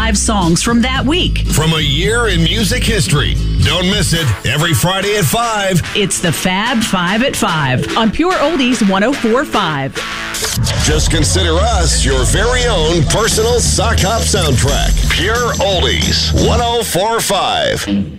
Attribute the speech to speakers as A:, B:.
A: 5 songs from that week.
B: From a year in music history. Don't miss it every Friday at 5.
A: It's the Fab 5 at 5 on Pure Oldies 104.5.
B: Just consider us your very own personal sock hop soundtrack. Pure Oldies 104.5.